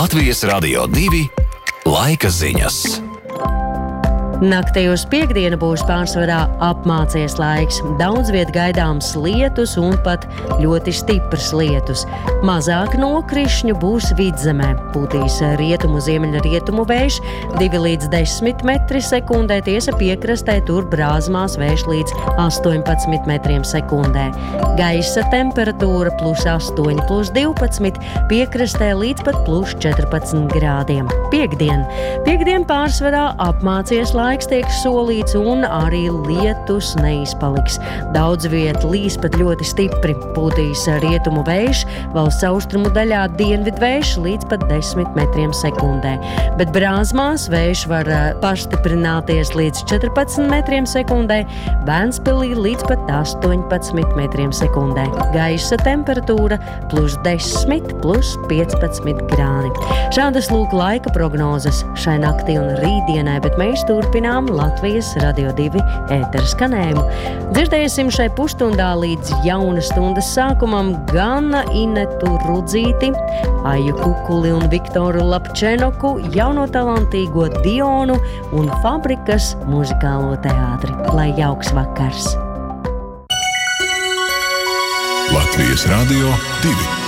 Latvijas Radio 2 laika ziņas. Naktī uz piektdienu būs pārsvarā apmācies laiks. Daudz viet gaidāms lietus un pat ļoti stiprs lietus. Mazāk nokrišņu būs vidzemē. Pūtīs rietumu ziemeļrietumu vējš 2 līdz 10 metri sekundē. Tiesa piekrastē tur brāzmās vējš līdz 18 metriem sekundē. Gaisa temperatūra +8, +12, piekrastē līdz pat +14 grādiem. Piektdien pārsvarā apmācies laiks tiek solīts un arī lietus neizpaliks. Daudz viet līs pat ļoti stipri. Pūtīs rietumu vējš, valsts austrumu daļā dienvidvējš līdz pat 10 metriem sekundē. Bet brāzmās vējš var pastiprināties līdz 14 metriem sekundē, Vēnspilī līdz pat 18 metriem sekundē. Gaisa temperatūra +10, +15 grādi. Šādas lūk laika prognozes šai naktī un rītdienai, bet mēs turpinām Latvijas Radio 2 ētera skanējumu. Dzirdēsim šai pusstundā līdz jaunas stundas sākumam gan Inetu Rudzīti, Aju Kukuli un Viktoru Lapčenoku, jauno talantīgo Dionu un Fabrikas muzikālo teātri. Lai jauks vakars! Latvijas Radio 2